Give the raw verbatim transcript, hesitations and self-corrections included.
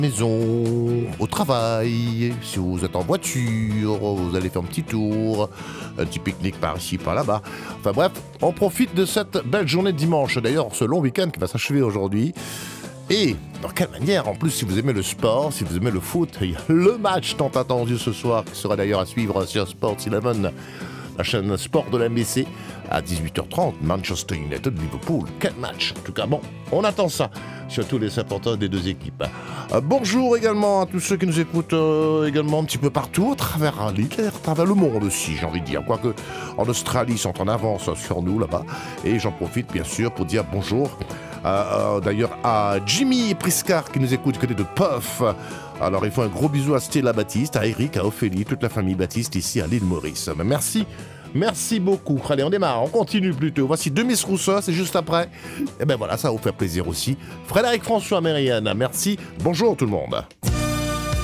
Maison, au travail, si vous êtes en voiture, vous allez faire un petit tour, un petit pique-nique par ici, par là-bas. Enfin bref, on profite de cette belle journée de dimanche. D'ailleurs, ce long week-end qui va s'achever aujourd'hui. Et dans quelle manière, en plus, si vous aimez le sport, si vous aimez le foot, il y a le match tant attendu ce soir, qui sera d'ailleurs à suivre sur Sports eleven, la chaîne sport de la M B C, à dix-huit heures trente, Manchester United, Liverpool. Quel match! En tout cas, bon, on attend ça, surtout les supporters des deux équipes. Euh, bonjour également à tous ceux qui nous écoutent euh, également un petit peu partout, à travers l'île, à travers le monde aussi, j'ai envie de dire. Quoique, en Australie, ils sont en avance sur nous, là-bas. Et j'en profite, bien sûr, pour dire bonjour, euh, euh, d'ailleurs, à Jimmy Priscard, qui nous écoute du côté de Puff. Alors, il faut un gros bisou à Stella Baptiste, à Eric, à Ophélie, toute la famille Baptiste ici à l'île Maurice. Mais merci, merci beaucoup. Allez, on démarre, on continue plutôt. Voici deux Miss Rousseau, c'est juste après. Et ben voilà, ça va vous faire plaisir aussi. Frédéric François Mérienne, merci. Bonjour tout le monde.